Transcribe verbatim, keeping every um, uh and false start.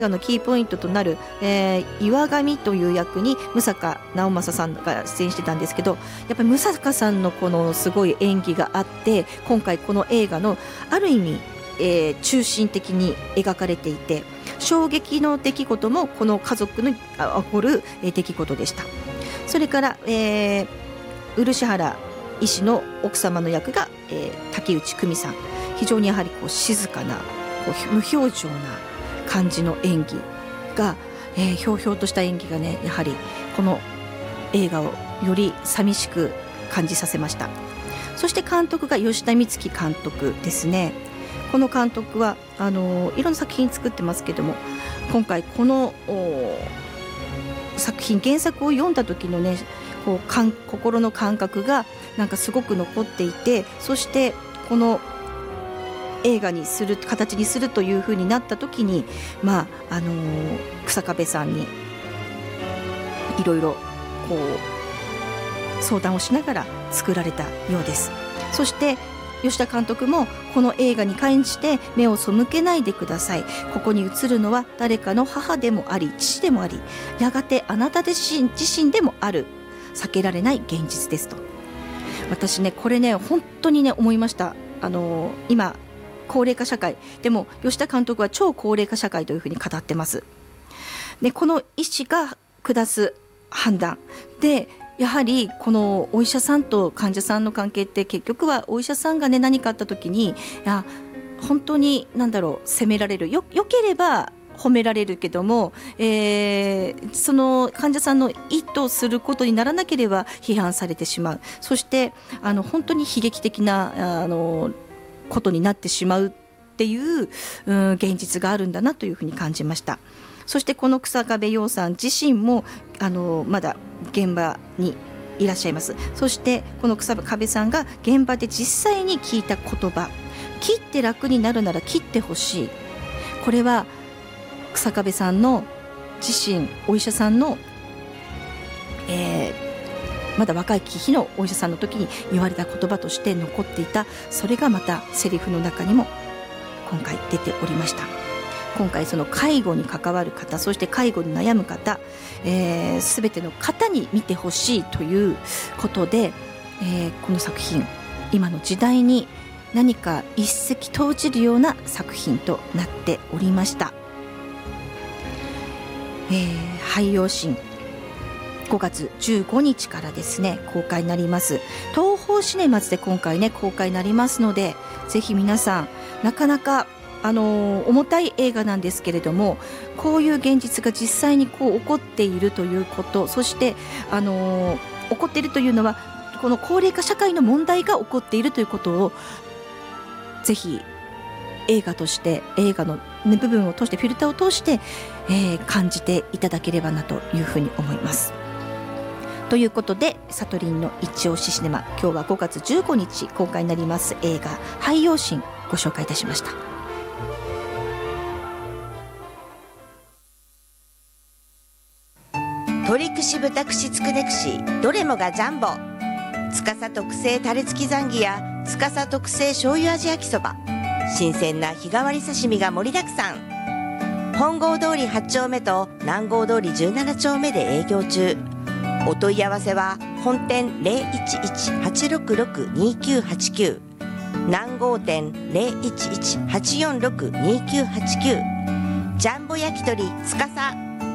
のキーポイントとなる、えー、岩上という役に六坂直政さんが出演してたんですけど、やっぱり六坂さんのこのすごい演技があって、今回この映画のある意味、えー、中心的に描かれていて、衝撃の出来事もこの家族に起こる出来事でした。それから、えー、漆原医師の奥様の役が、えー、竹内久美さん、非常にやはりこう静かな、こう無表情な感じの演技が、えー、ひょうひょうとした演技がね、やはりこの映画をより寂しく感じさせました。そして監督が吉田美月監督ですね。この監督はあのー、いろんな作品作ってますけども、今回この作品、原作を読んだ時のね、こうかん心の感覚がなんかすごく残っていて、そしてこの映画にする形にするというふうになった時に、まああのー、日下部さんにいろいろこう相談をしながら作られたようです。そして吉田監督もこの映画に関して目を背けないでください。ここに映るのは誰かの母でもあり父でもあり、やがてあなた自身自身でもある避けられない現実ですと。私ね、これね本当にね思いました。あの今高齢化社会でも吉田監督は超高齢化社会というふうに語ってます。でこの医師が下す判断で、やはりこのお医者さんと患者さんの関係って、結局はお医者さんがね何かあった時に、いや本当に何だろう、責められる、よよければ褒められるけども、えー、その患者さんの意図することにならなければ批判されてしまう。そしてあの本当に悲劇的なあのことになってしまうっていう、うん、現実があるんだなというふうに感じました。そしてこの日下部陽さん自身もあのまだ現場にいらっしゃいます。そしてこの日下部さんが現場で実際に聞いた言葉、切って楽になるなら切ってほしい、これは日下部さんの自身お医者さんの、えー、まだ若い日のお医者さんの時に言われた言葉として残っていた。それがまたセリフの中にも今回出ておりました。今回その介護に関わる方、そして介護に悩む方、えー、全ての方に見てほしいということで、えー、この作品今の時代に何か一石投じるような作品となっておりました。えー、廃陽神ごがつじゅうごにちからですね公開になります。東宝シネマズで今回ね公開になりますので、ぜひ皆さん、なかなかあのー、重たい映画なんですけれども、こういう現実が実際にこう起こっているということ、そして、あのー、起こっているというのはこの高齢化社会の問題が起こっているということをぜひ映画として映画の、ね、部分を通してフィルターを通して、えー、感じていただければなというふうに思います。ということで、サトリンの一押しシネマ、今日はごがつじゅうごにち公開になります映画廃陽神ご紹介いたしました。 鳥串豚串つくね串どれもがジャンボ。司特製タレ付きザンギや司特製醤油味焼きそば、新鮮な日替わり刺身が盛りだくさん。本郷通りはち丁目と南郷通りじゅうなな丁目で営業中。お問い合わせは本店 ゼロいちいち はちろくろく にきゅうはちきゅう、南郷店 ゼロいちいち はちよんろく にきゅうはちきゅう、ジャンボ焼き鳥司。